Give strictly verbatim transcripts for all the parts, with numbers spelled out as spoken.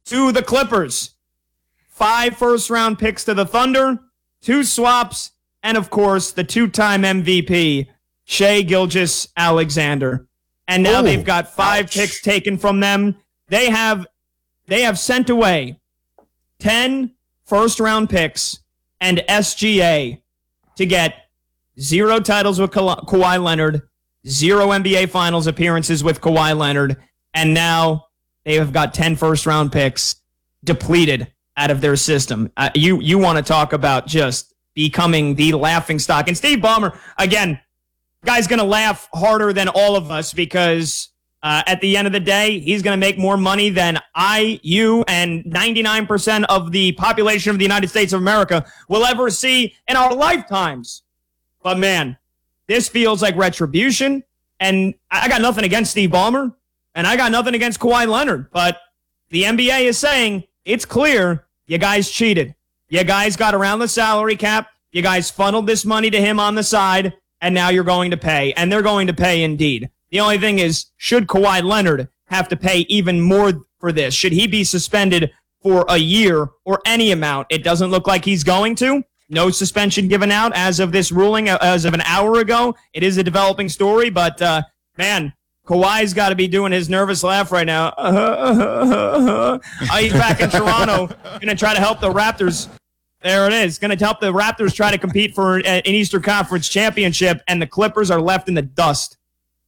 to the Clippers. Five first-round picks to the Thunder, two swaps, and, of course, the two-time M V P, Shai Gilgeous-Alexander. And now Ooh, they've got five ouch. picks taken from them. They have they have sent away ten first-round picks and S G A to get zero titles with Ka- Kawhi Leonard, zero N B A Finals appearances with Kawhi Leonard, and now they have got ten first-round picks depleted out of their system. Uh, you you want to talk about just becoming the laughingstock. And Steve Ballmer, again, guy's going to laugh harder than all of us because uh, at the end of the day, he's going to make more money than I, you, and ninety-nine percent of the population of the United States of America will ever see in our lifetimes. But man, this feels like retribution. And I got nothing against Steve Ballmer, and I got nothing against Kawhi Leonard. But the N B A is saying it's clear you guys cheated. You guys got around the salary cap. You guys funneled this money to him on the side, and now you're going to pay. And they're going to pay indeed. The only thing is, should Kawhi Leonard have to pay even more for this? Should he be suspended for a year or any amount? It doesn't look like he's going to. No suspension given out as of this ruling, as of an hour ago. It is a developing story, but, uh, man, Kawhi's got to be doing his nervous laugh right now. Uh, uh, uh, uh. He's back in Toronto, going to try to help the Raptors. There it is. Going to help the Raptors try to compete for an Eastern Conference championship, and the Clippers are left in the dust.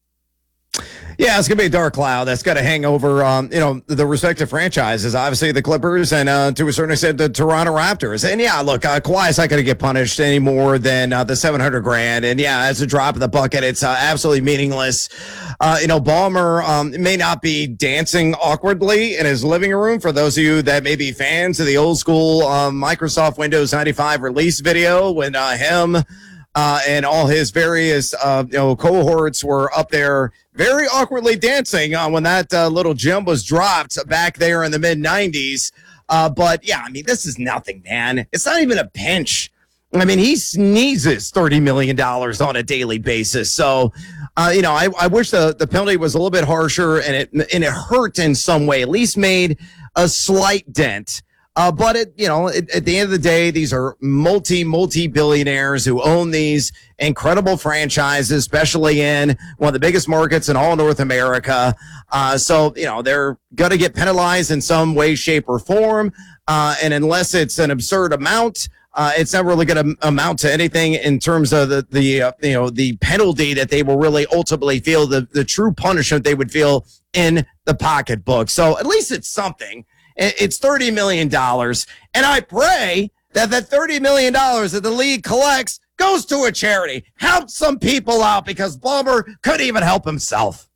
Yeah, it's going to be a dark cloud that's got to hang over, um, you know, the respective franchises, obviously the Clippers and uh, to a certain extent the Toronto Raptors. And yeah, look, uh, Kawhi's not going to get punished any more than uh, the seven hundred grand. And yeah, it's a drop in the bucket. It's uh, absolutely meaningless. Uh, you know, Ballmer um, may not be dancing awkwardly in his living room. For those of you that may be fans of the old school um, Microsoft Windows ninety-five release video when uh, him Uh, and all his various, uh, you know, cohorts were up there very awkwardly dancing uh, when that uh, little gem was dropped back there in the mid nineties. Uh, but, yeah, I mean, this is nothing, man. It's not even a pinch. I mean, he sneezes thirty million dollars on a daily basis. So, uh, you know, I, I wish the, the penalty was a little bit harsher and it, and it hurt in some way, at least made a slight dent. Uh, but, it, you know, it, at the end of the day, these are multi, multi-billionaires who own these incredible franchises, especially in one of the biggest markets in all North America. Uh, so, you know, they're going to get penalized in some way, shape, or form. Uh, and unless it's an absurd amount, uh, it's not really going to amount to anything in terms of the, the uh, you know, the penalty that they will really ultimately feel, the, the true punishment they would feel in the pocketbook. So at least it's something. It's thirty million dollars, and I pray that that thirty million dollars that the league collects goes to a charity. Help some people out because Ballmer couldn't even help himself.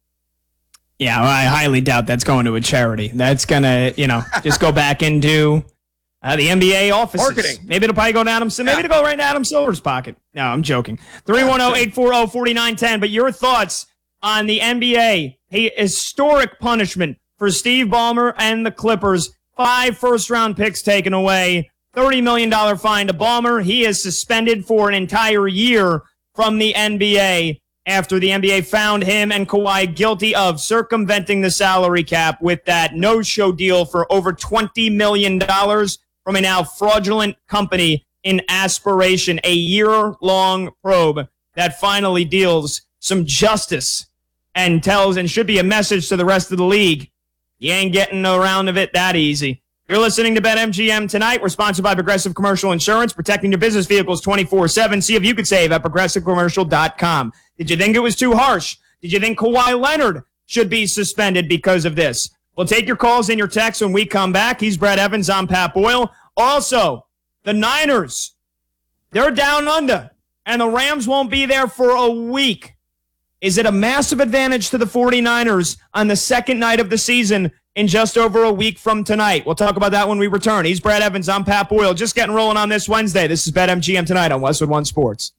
Yeah, well, I highly doubt that's going to a charity. That's going to, you know, just go back into uh, the N B A offices. Marketing. Maybe it'll probably go to Adam, maybe yeah. it'll go right into Adam Silver's pocket. No, I'm joking. three one zero, eight four zero, four nine one zero. But your thoughts on the N B A, a historic punishment for Steve Ballmer and the Clippers. Five first-round picks taken away, thirty million dollars fine to Ballmer. He is suspended for an entire year from the N B A after the N B A found him and Kawhi guilty of circumventing the salary cap with that no-show deal for over twenty million dollars from a now fraudulent company in Aspiration, a year-long probe that finally deals some justice and tells and should be a message to the rest of the league. You ain't getting around of it that easy. You're listening to BetMGM tonight. We're sponsored by Progressive Commercial Insurance, protecting your business vehicles twenty-four seven. See if you could save at progressive commercial dot com. Did you think it was too harsh? Did you think Kawhi Leonard should be suspended because of this? We'll take your calls and your texts when we come back. He's Brett Evans. I'm Pat Boyle. Also, the Niners, they're down under, and the Rams won't be there for a week. Is it a massive advantage to the 49ers on the second night of the season in just over a week from tonight? We'll talk about that when we return. He's Brad Evans. I'm Pat Boyle. Just getting rolling on this Wednesday. This is BetMGM tonight on Westwood One Sports.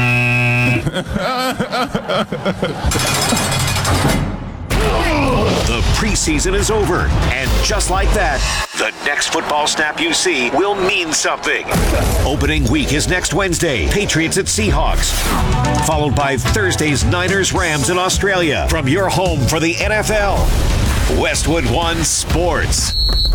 The preseason is over, and just like that, the next football snap you see will mean something. Opening week is next Wednesday, Patriots at Seahawks, followed by Thursday's Niners Rams in Australia. From your home for the N F L, Westwood One Sports.